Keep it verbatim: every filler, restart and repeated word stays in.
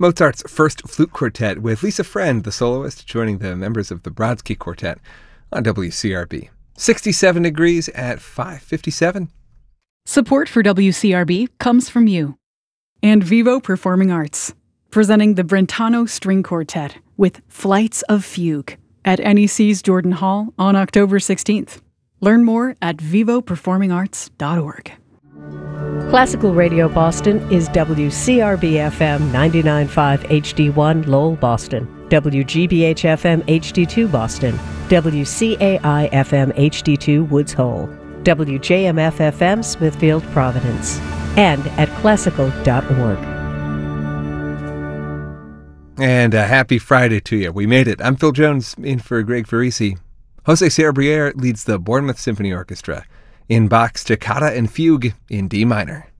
Mozart's First Flute Quartet with Lisa Friend, the soloist, joining the members of the Brodsky Quartet on W C R B. sixty-seven degrees at five fifty-seven. Support for W C R B comes from you. And Vivo Performing Arts, presenting the Brentano String Quartet with Flights of Fugue at N E C's Jordan Hall on October sixteenth. Learn more at vivo performing arts dot org. Classical Radio Boston is W C R B F M ninety-nine point five H D one Lowell, Boston, W G B H F M H D two Boston, W C A I F M H D two Woods Hole, W J M F F M Smithfield, Providence, and at classical dot org. And a happy Friday to you. We made it. I'm Phil Jones, in for Greg Farisi. Jose Cerebriere leads the Bournemouth Symphony Orchestra in Bach's Toccata and Fugue in D minor.